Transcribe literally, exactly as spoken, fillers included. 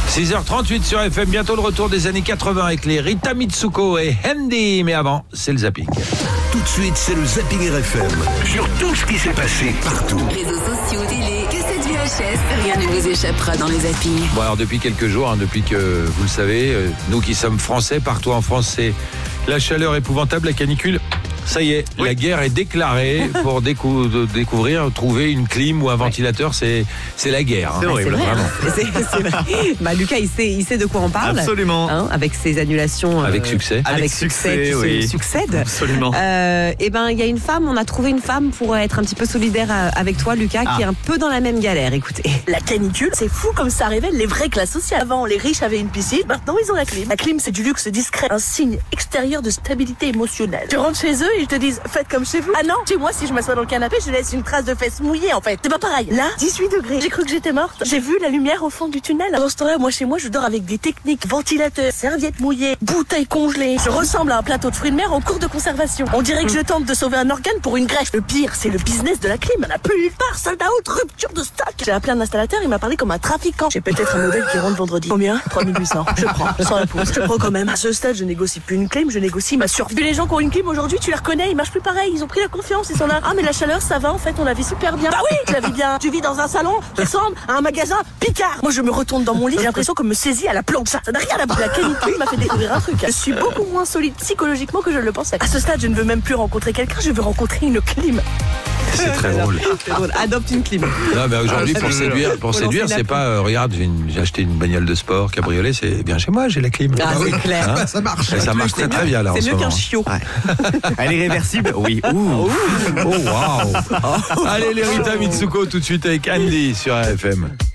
six heures trente-huit sur F M, bientôt le retour des années quatre-vingts avec les Rita Mitsuko et Handy. Mais avant, c'est le zapping. Tout de suite, c'est le zapping R F M. Sur tout ce qui s'est passé partout. Réseaux sociaux, télé, cassette V H S, rien ne vous échappera dans les zappings. Bon, alors depuis quelques jours, hein, depuis que vous le savez, euh, nous qui sommes français, partout en France, c'est la chaleur épouvantable, la canicule. Ça y est, oui. La guerre est déclarée pour décou- de découvrir, trouver une clim ou un ventilateur, c'est, c'est la guerre. Hein. C'est horrible, c'est vrai, vraiment. hein. c'est, c'est vrai. Bah, Lucas, il sait, il sait de quoi on parle. Absolument. Hein, avec ses annulations. Avec euh, succès. Avec, Avec succès, succès, qui oui. se succèdent. Absolument. Euh, et ben, il y a une femme, on a trouvé une femme pour être un petit peu solidaire avec toi, Lucas, Ah. qui est un peu dans la même galère. Écoutez. La canicule, c'est fou comme ça révèle les vraies classes sociales. Avant, les riches avaient une piscine, maintenant ils ont la clim. La clim, c'est du luxe discret, un signe extérieur de stabilité émotionnelle. Tu rentres chez eux et ils te disent, faites comme chez vous. Ah non, chez moi, si je m'assois dans le canapé, je laisse une trace de fesses mouillées en fait. C'est pas pareil. Là, dix-huit degrés. J'ai cru que j'étais morte. J'ai vu la lumière au fond du tunnel. Pendant ce temps-là, moi chez moi, je dors avec des techniques, ventilateurs, serviettes mouillées, bouteilles congelées. Je ressemble à un plateau de fruits de mer en cours de conservation. On dirait que je tente de sauver un organe pour une greffe. Le pire, c'est le business de la clim. On a plus nulle part. Sold out, rupture de stock. J'ai appelé un installateur, il m'a parlé comme un trafiquant. J'ai peut-être un modèle qui rentre vendredi. Combien? trois mille huit cents. Je prends, sans la pousse. Je prends quand même. À ce stade, je négocie plus une clim, je négocie ma survie. Puis les gens qui ont une clim aujourd'hui, tu les reconnais, ils marchent plus pareil. Ils ont pris la confiance, ils sont là. Ah, mais la chaleur, ça va, en fait, on la vit super bien. Bah oui, tu la vis bien. Tu vis dans un salon qui ressemble à un magasin Picard. Moi, je me retourne dans mon lit, j'ai l'impression qu'on me saisit à la plancha. Ça n'a rien à voir. La canicule m'a fait découvrir un truc. Je suis beaucoup moins solide psychologiquement que je le pensais. À ce stade, je ne veux même plus rencontrer quelqu'un, je veux rencontrer une clim. C'est très drôle. C'est drôle. Adopte une clim. Non, mais aujourd'hui, Ah, pour c'est séduire, pour Faut séduire, lancer c'est la pas, euh, regarde, j'ai, une- j'ai acheté une bagnole de sport, cabriolet, c'est bien chez moi, j'ai la clim. Ah, c'est clair. Hein Ça marche. Et ça marche très très bien là en C'est ce mieux moment. qu'un chiot. Elle est réversible? Oui. Ouh. Oh waouh. Allez, les Rita Mitsuko tout de suite avec Andy sur R F M.